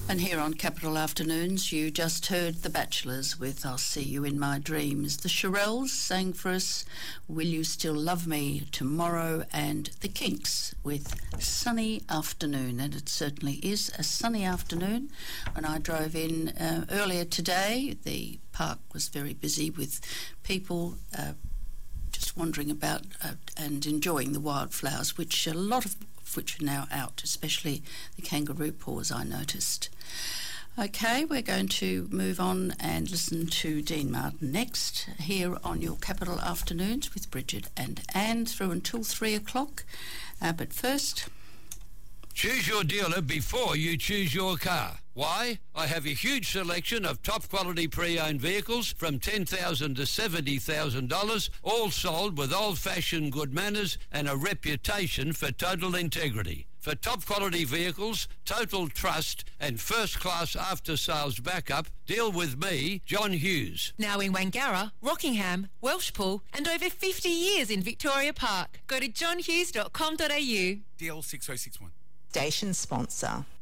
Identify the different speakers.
Speaker 1: And here on Capital Afternoons, you just heard The Bachelors with I'll See You in My Dreams. The Shirelles sang for us Will You Still Love Me Tomorrow, and The Kinks with Sunny Afternoon. And it certainly is a sunny afternoon. When I drove in earlier today, the park was very busy with people just wandering about and enjoying the wildflowers, which a lot of which are now out, especially the kangaroo paws, I noticed. Okay, we're going to move on and listen to Dean Martin next, here on your Capital Afternoons with Bridget and Anne through until 3 o'clock. But first...
Speaker 2: Choose your dealer before you choose your car. Why? I have a huge selection of top-quality pre-owned vehicles from $10,000 to $70,000, all sold with old-fashioned good manners and a reputation for total integrity. For top-quality vehicles, total trust and first-class after-sales backup, deal with me, John Hughes.
Speaker 3: Now in Wangara, Rockingham, Welshpool and over 50 years in Victoria Park. Go to johnhughes.com.au.
Speaker 4: DL6061.
Speaker 5: Station sponsor.